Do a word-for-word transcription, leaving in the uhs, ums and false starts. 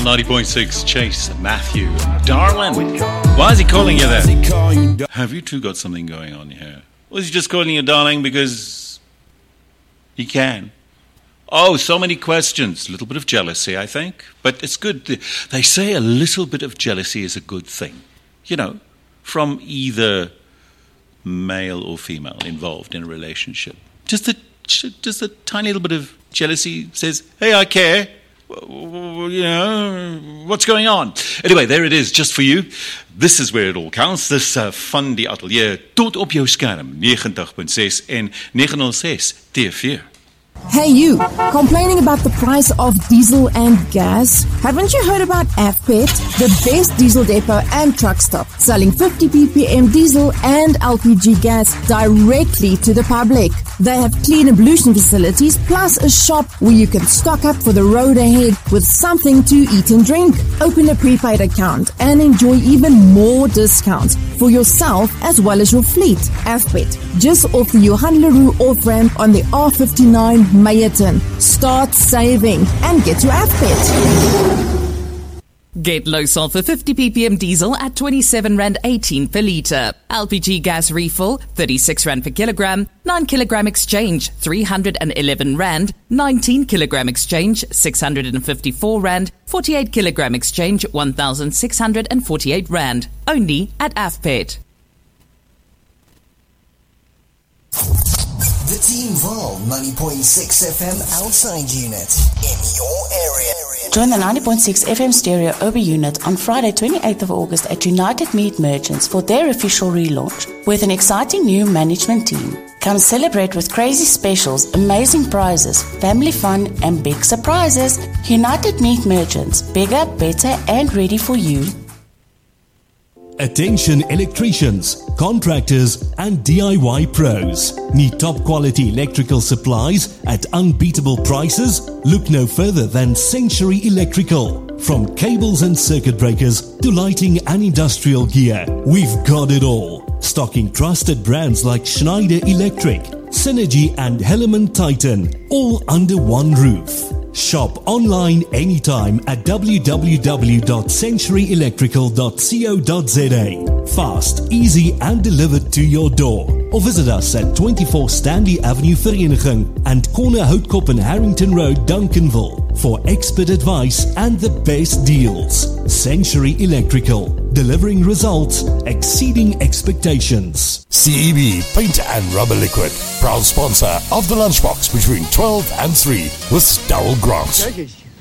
ninety point six, Chase, Matthew, darling. Why is he calling you that? Have you two got something going on here? Or is he just calling you darling because he can? Oh, so many questions. A little bit of jealousy, I think. But it's good. They say a little bit of jealousy is a good thing. You know, from either male or female involved in a relationship. Just a, just a tiny little bit of jealousy says, hey, I care. You know, what's going on? Anyway, there it is, just for you. This is where it all counts. This uh, van die atelier tot op jou skerm, ninety point six en nine oh six T V. Hey you, complaining about the price of diesel and gas? Haven't you heard about Afpet, the best diesel depot and truck stop, selling fifty p p m diesel and L P G gas directly to the public? They have clean ablution facilities plus a shop where you can stock up for the road ahead with something to eat and drink. Open a prepaid account and enjoy even more discounts for yourself as well as your fleet. Afpet, just off the Johan Leroux off-ramp on the R fifty-nine Mayerton. Start saving and get to Afpet. Get low sulfur fifty p p m diesel at twenty-seven rand eighteen per litre. L P G gas refill, thirty-six rand per kilogram. nine kilogram exchange, three hundred eleven rand. nineteen kilogram exchange, six hundred fifty-four rand. forty-eight kilogram exchange, one thousand six hundred forty-eight rand. Only at Afpet. The Team Val ninety point six F M outside unit in your area. Join the ninety point six F M stereo O B unit on Friday twenty-eighth of August at United Meat Merchants for their official relaunch with an exciting new management team. Come celebrate with crazy specials, amazing prizes, family fun and big surprises. United Meat Merchants, bigger, better and ready for you. Attention electricians, contractors and D I Y pros. Need top quality electrical supplies at unbeatable prices? Look no further than Century Electrical. From cables and circuit breakers to lighting and industrial gear, we've got it all. Stocking trusted brands like Schneider Electric, Synergy and Helaman Titan, all under one roof. Shop online anytime at w w w dot century electrical dot co dot z a. Fast, easy and delivered to your door. Or visit us at twenty-four Stanley Avenue Vereniging and Corner Houtkop and Harrington Road, Duncanville for expert advice and the best deals. Century Electrical, delivering results exceeding expectations. C E B Paint and Rubber Liquid, proud sponsor of the Lunchbox between twelve and three with Darryl Grant.